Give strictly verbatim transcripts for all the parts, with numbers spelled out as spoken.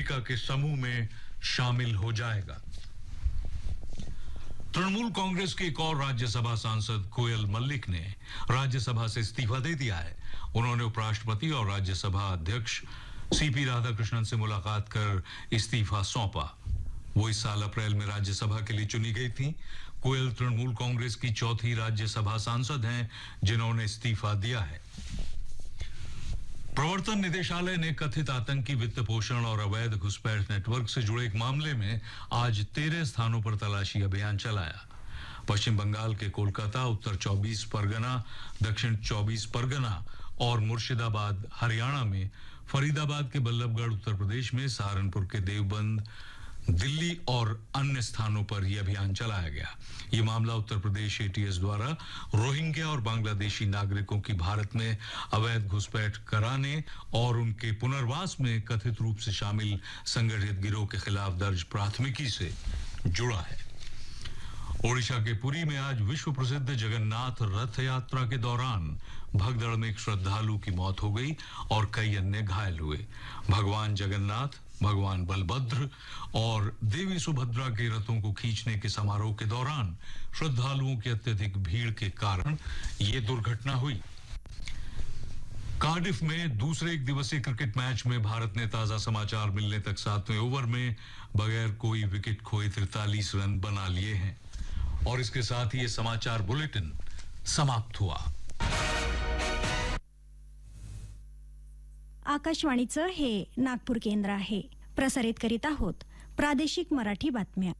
America के समूह में शामिल हो जाएगा। तृणमूल कांग्रेस के एक और राज्यसभा सांसद कोयल मल्लिक ने राज्यसभा से इस्तीफा दे दिया है। उन्होंने उपराष्ट्रपति और राज्यसभा अध्यक्ष सीपी राधाकृष्णन से मुलाकात कर इस्तीफा सौंपा। वो इस साल अप्रैल में राज्यसभा के लिए चुनी गई थी। कोयल तृणमूल कांग्रेस की चौथी राज्यसभा सांसद हैं जिन्होंने इस्तीफा दिया है। प्रवर्तन निदेशालय ने कथित आतंकी वित्त पोषण और अवैध घुसपैठ नेटवर्क से जुड़े एक मामले में आज तेरह स्थानों पर तलाशी अभियान चलाया। पश्चिम बंगाल के कोलकाता, उत्तर चौबीस परगना, दक्षिण चौबीस परगना और मुर्शिदाबाद हरियाणा में, फरीदाबाद के बल्लभगढ़ उत्तर प्रदेश में, सहारनपुर के देवबंद दिल्ली और अन्य स्थानों पर यह अभियान चलाया गया। ये मामला उत्तर प्रदेश एटीएस द्वारा रोहिंग्या और बांग्लादेशी नागरिकों की भारत में अवैध घुसपैठ कराने और उनके पुनर्वास में कथित रूप से शामिल संगठित गिरोह के खिलाफ दर्ज प्राथमिकी से जुड़ा है। ओडिशा के पुरी में आज विश्व प्रसिद्ध जगन्नाथ रथ यात्रा के दौरान भगदड़ में एक श्रद्धालु की मौत हो गई और कई अन्य घायल हुए। भगवान जगन्नाथ, भगवान बलभद्र और देवी सुभद्रा के रथों को खींचने के समारोह के दौरान श्रद्धालुओं की अत्यधिक भीड़ के कारण ये दुर्घटना हुई। कार्डिफ में दूसरे एक दिवसीय क्रिकेट मैच में भारत ने ताजा समाचार मिलने तक सातवें ओवर में बगैर कोई विकेट खोए तैंतालीस रन बना लिए हैं। और इसके साथ ही ये समाचार बुलेटिन समाप्त हुआ। आकाशवाणीचं हे नागपूर केंद्र आहे। प्रसारित करीत आहोत प्रादेशिक मराठी बातम्या।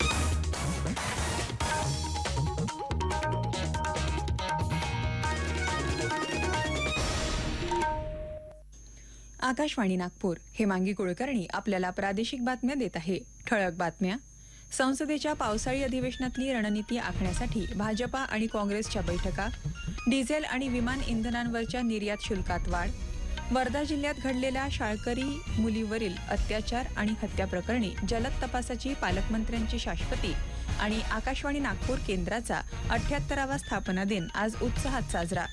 आकाशवाणी नागपूर, हेमांगी कुलकर्णी आपल्याला प्रादेशिक बातम्या देत आहे। ठळक बातम्या। संसदेच्या पावसाळी अधिवेशनातली रणनीती आखण्यासाठी भाजपा आणि काँग्रेसच्या बैठका, डिझेल आणि विमान इंधनांवरच्या निर्यात शुल्कात वाढ, वर्धा जिल्ह्यात घडलेल्या शाळकरी मुलीवरील अत्याचार आणि हत्या प्रकरणी जलद तपासाची पालकमंत्र्यांची शाश्वती आणि आकाशवाणी नागपूर केंद्राचा अठ्ठ्याहत्तरावा स्थापना दिन आज उत्साहात साजरा।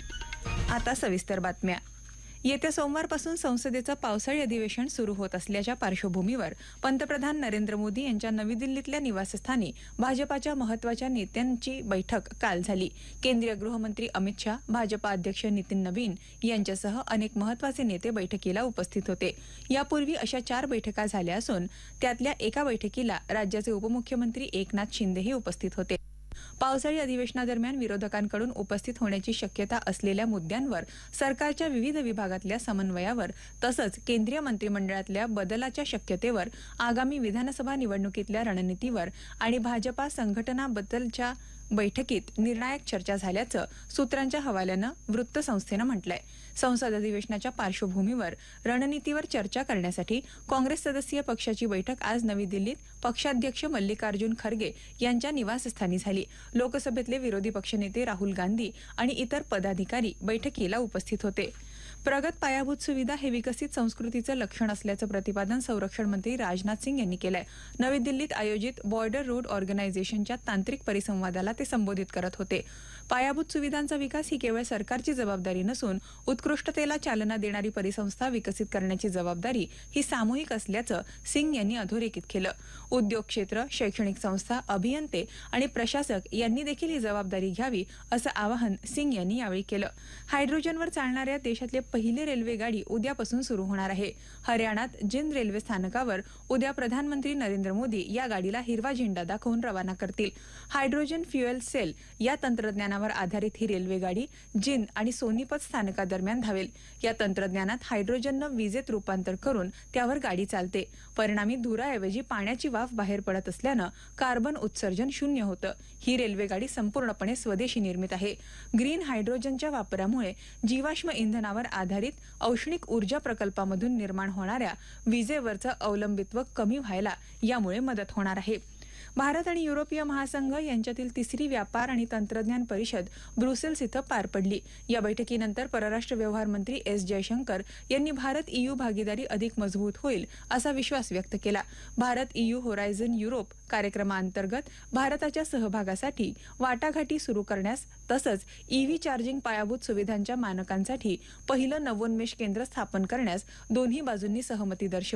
आता सविस्तर बातम्या। येत्या सोमवारपासून संसदेचं पावसाळी अधिवेशन सुरू होत असल्याच्या पार्श्वभूमीवर पंतप्रधान नरेंद्र मोदी यांच्या नवी दिल्लीतल्या निवासस्थानी भाजपाच्या महत्वाच्या नेत्यांची बैठक काल झाली। केंद्रीय गृहमंत्री अमित शाह, भाजपा अध्यक्ष नितीन नवीन यांच्यासह अनेक महत्वाचे नेते बैठकीला उपस्थित होते। यापूर्वी अशा चार बैठका झाल्या असून त्यातल्या एका बैठकीला राज्याचे उपमुख्यमंत्री एकनाथ शिंदेही उपस्थित होते। पावसाळी अधिवेशनादरम्यान विरोधकांकडून उपस्थित होण्याची शक्यता असलेल्या मुद्द्यांवर, सरकारच्या विविध विभागातल्या समन्वयावर तसंच केंद्रीय मंत्रिमंडळातल्या बदलाच्या शक्यतेवर, आगामी विधानसभा निवडणुकीतल्या रणनीतीवर आणि भाजपा संघटनाबद्दलच्या बैठकीत निर्णायक चर्चा झाल्याचं सूत्रांच्या हवाल्यानं वृत्तसंस्थेनं म्हटलंय। संसद अधिवेशनाच्या पार्श्वभूमीवर रणनीतीवर चर्चा करण्यासाठी काँग्रेस सदस्यीय पक्षाची बैठक आज नवी दिल्लीत पक्षाध्यक्ष मल्लिकार्जुन खरगे यांच्या निवासस्थानी झाली। लोकसभेतले विरोधी पक्षनेते राहुल गांधी आणि इतर पदाधिकारी बैठकीला उपस्थित होते। प्रगत पायाभूत सुविधा हे विकसित संस्कृतीचं लक्षण असल्याचं प्रतिपादन संरक्षण मंत्री राजनाथ सिंग यांनी केलंय। नवी दिल्लीत आयोजित बॉर्डर रोड ऑर्गनायझेशनच्या तांत्रिक परिसंवादाला ते संबोधित करत होते। पायाभूत सुविधांचा विकास ही केवळ सरकारची जबाबदारी नसून उत्कृष्टतेला चालना देणारी परिसंस्था विकसित करण्याची जबाबदारी ही सामूहिक असल्याचं सिंग यांनी अधोरेखित केलं। उद्योग क्षेत्र, शैक्षणिक संस्था, अभियंते आणि प्रशासक यांनी देखील ही जबाबदारी घ्यावी असं आवाहन सिंग यांनी यावेळी केलं। हायड्रोजनवर चालणाऱ्या देशातले पहिली रेल्वे गाडी उद्यापासून सुरू होणार आहे। हरियाणात जिंद रेल्वे स्थानकावर उद्या प्रधानमंत्री नरेंद्र मोदी या गाडीला हिरवा झेंडा दाखवून रवाना करतील। हायड्रोजन फ्युएल सेल या तंत्रज्ञानावर आधारित ही रेल्वे गाडी जिंद आणि सोनीपत स्थानकादरम्यान धावेल। या तंत्रज्ञानात हायड्रोजननं विजेत रूपांतर करून त्यावर गाडी चालते। परिणामी धुराऐवजी पाण्याची वाफ बाहेर पडत असल्यानं कार्बन उत्सर्जन शून्य होतं। ही रेल्वे गाडी संपूर्णपणे स्वदेशी निर्मित आहे। ग्रीन हायड्रोजनच्या वापरामुळे जीवाश्म इंधनावर आधारित औष्णिक ऊर्जा प्रकल्पामधून निर्माण होणाऱ्या विजेवरचं अवलंबित्व कमी व्हायला यामुळे मदत होणार आहे। भारत आणि युरोपीय महासंघ यांच्यातील तिसरी व्यापार आणि तंत्रज्ञान परिषद ब्रुसेल्स इथं पार पडली। या बैठकीनंतर परराष्ट्र व्यवहार मंत्री एस जयशंकर यांनी भारत ईयू भागीदारी अधिक मजबूत होईल असा विश्वास व्यक्त केला। भारत ईयू होरायझन युरोप कार्यक्रमाअंतर्गत भारताच्या सहभागासाठी वाटाघाटी सुरू करण्यास तसंच ईव्ही चार्जिंग पायाभूत सुविधांच्या मानकांसाठी पहिलं नवोन्मेष केंद्र स्थापन करण्यास दोन्ही बाजूंनी सहमती दर्शवली।